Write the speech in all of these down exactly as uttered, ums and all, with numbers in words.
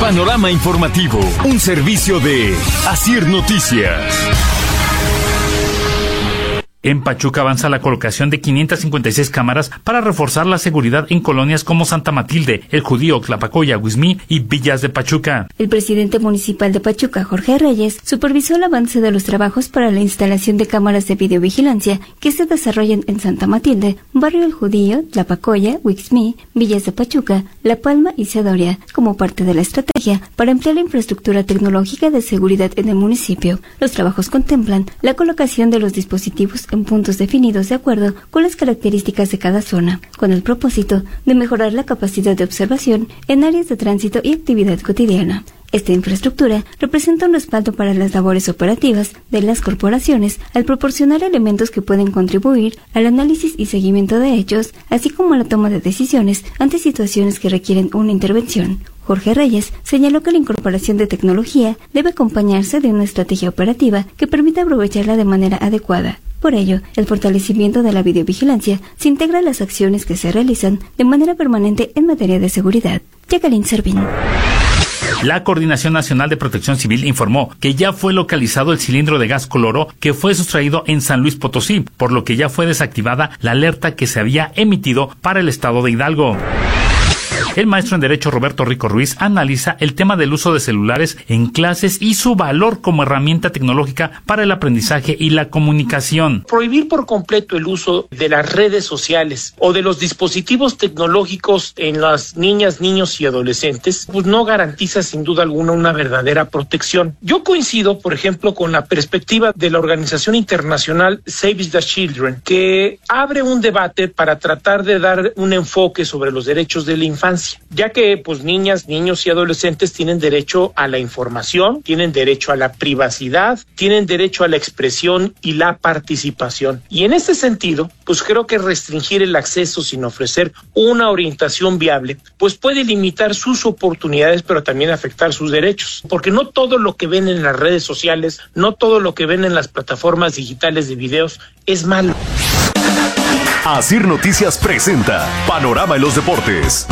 Panorama informativo, un servicio de Asir Noticias. En Pachuca avanza la colocación de quinientas cincuenta y seis cámaras para reforzar la seguridad en colonias como Santa Matilde, El Judío, Tlapacoya, Huizmí y Villas de Pachuca. El presidente municipal de Pachuca, Jorge Reyes, supervisó el avance de los trabajos para la instalación de cámaras de videovigilancia que se desarrollan en Santa Matilde, Barrio El Judío, Tlapacoya, Huizmí, Villas de Pachuca, La Palma y Cedoria, como parte de la estrategia para ampliar la infraestructura tecnológica de seguridad en el municipio. Los trabajos contemplan la colocación de los dispositivos en puntos definidos de acuerdo con las características de cada zona, con el propósito de mejorar la capacidad de observación en áreas de tránsito y actividad cotidiana. Esta infraestructura representa un respaldo para las labores operativas de las corporaciones al proporcionar elementos que pueden contribuir al análisis y seguimiento de hechos, así como a la toma de decisiones ante situaciones que requieren una intervención. Jorge Reyes señaló que la incorporación de tecnología debe acompañarse de una estrategia operativa que permita aprovecharla de manera adecuada. Por ello, el fortalecimiento de la videovigilancia se integra a las acciones que se realizan de manera permanente en materia de seguridad. Jacqueline Servín. La Coordinación Nacional de Protección Civil informó que ya fue localizado el cilindro de gas cloro que fue sustraído en San Luis Potosí, por lo que ya fue desactivada la alerta que se había emitido para el estado de Hidalgo. El maestro en Derecho Roberto Rico Ruiz analiza el tema del uso de celulares en clases y su valor como herramienta tecnológica para el aprendizaje y la comunicación. Prohibir por completo el uso de las redes sociales o de los dispositivos tecnológicos en las niñas, niños y adolescentes, pues no garantiza sin duda alguna una verdadera protección. Yo coincido, por ejemplo, con la perspectiva de la organización internacional Save the Children, que abre un debate para tratar de dar un enfoque sobre los derechos de la infancia, ya que pues niñas, niños y adolescentes tienen derecho a la información, tienen derecho a la privacidad, tienen derecho a la expresión y la participación. Y en este sentido, pues creo que restringir el acceso sin ofrecer una orientación viable, pues puede limitar sus oportunidades, pero también afectar sus derechos, porque no todo lo que ven en las redes sociales, no todo lo que ven en las plataformas digitales de videos es malo. Asir Noticias presenta Panorama en los Deportes.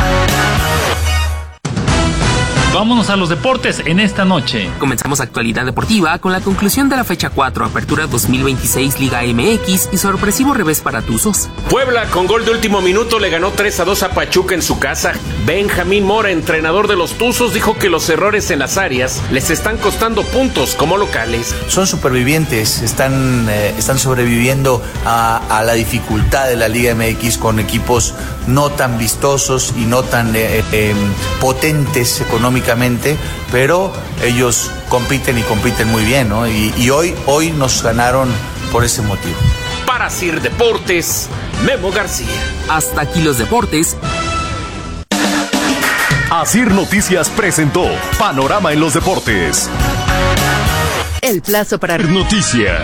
Vámonos a los deportes en esta noche. Comenzamos actualidad deportiva con la conclusión de la fecha cuatro, Apertura dos mil veintiséis Liga M X y sorpresivo revés para Tuzos. Puebla con gol de último minuto le ganó tres a dos a Pachuca en su casa. Benjamín Mora, entrenador de los Tuzos, dijo que los errores en las áreas les están costando puntos como locales. Son supervivientes, están, eh, están sobreviviendo a, a la dificultad de la Liga M X con equipos no tan vistosos y no tan eh, eh, potentes económicamente, pero ellos compiten y compiten muy bien, ¿no? Y, y hoy, hoy nos ganaron por ese motivo. Para Asir Deportes, Memo García. Hasta aquí los deportes. Asir Noticias presentó Panorama en los Deportes. El plazo para Noticias.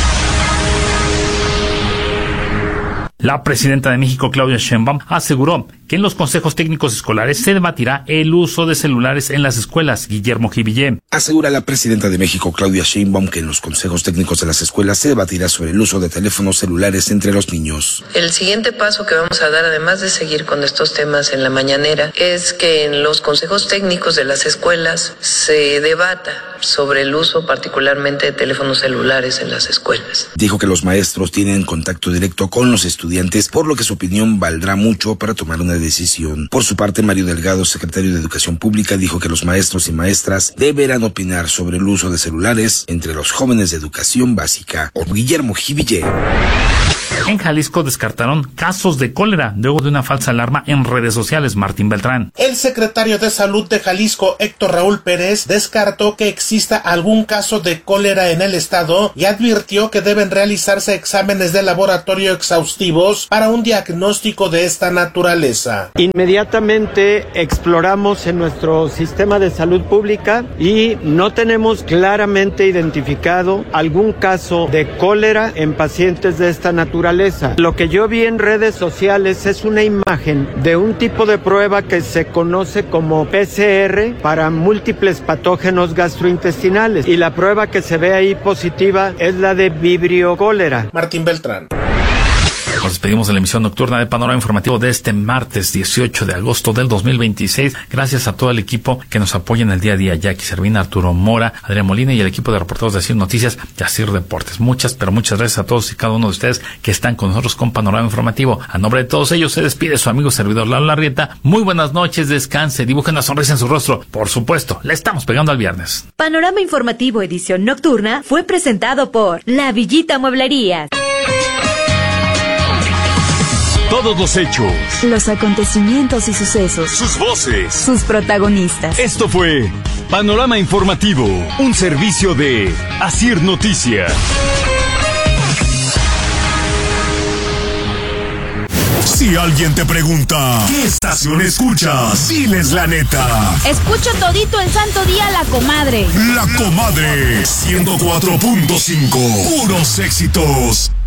La presidenta de México, Claudia Sheinbaum, aseguró que en los consejos técnicos escolares se debatirá el uso de celulares en las escuelas. Guillermo Jivillé. Asegura la presidenta de México, Claudia Sheinbaum, que en los consejos técnicos de las escuelas se debatirá sobre el uso de teléfonos celulares entre los niños. El siguiente paso que vamos a dar, además de seguir con estos temas en la mañanera, es que en los consejos técnicos de las escuelas se debata sobre el uso particularmente de teléfonos celulares en las escuelas. Dijo que los maestros tienen contacto directo con los estudiantes, por lo que su opinión valdrá mucho para tomar una decisión. Por su parte, Mario Delgado, secretario de Educación Pública, dijo que los maestros y maestras deberán opinar sobre el uso de celulares entre los jóvenes de educación básica. O Guillermo Jivillé. En Jalisco descartaron casos de cólera luego de una falsa alarma en redes sociales. Martín Beltrán. El secretario de Salud de Jalisco, Héctor Raúl Pérez, descartó que exista algún caso de cólera en el estado y advirtió que deben realizarse exámenes de laboratorio exhaustivos para un diagnóstico de esta naturaleza. Inmediatamente exploramos en nuestro sistema de salud pública y no tenemos claramente identificado algún caso de cólera en pacientes de esta naturaleza. Lo que yo vi en redes sociales es una imagen de un tipo de prueba que se conoce como P C R para múltiples patógenos gastrointestinales y la prueba que se ve ahí positiva es la de vibrio cólera. Martín Beltrán. Nos despedimos de la emisión nocturna de Panorama Informativo de este martes dieciocho de agosto del dos mil veintiséis. Gracias a todo el equipo que nos apoya en el día a día. Jackie Servina, Arturo Mora, Adrián Molina y el equipo de reporteros de Asir Noticias y Asir Deportes. Muchas, pero muchas gracias a todos y cada uno de ustedes que están con nosotros con Panorama Informativo. A nombre de todos ellos se despide su amigo servidor Lalo Larrieta. Muy buenas noches, descanse, dibujen una sonrisa en su rostro. Por supuesto, le estamos pegando al viernes. Panorama Informativo edición nocturna fue presentado por La Villita Mueblerías. Todos los hechos, los acontecimientos y sucesos, sus voces, sus protagonistas. Esto fue Panorama Informativo, un servicio de Asir Noticias. Si alguien te pregunta, ¿qué estación escuchas? Diles la neta. Escucho todito el santo día La Comadre. La Comadre, ciento cuatro punto cinco. Puros éxitos.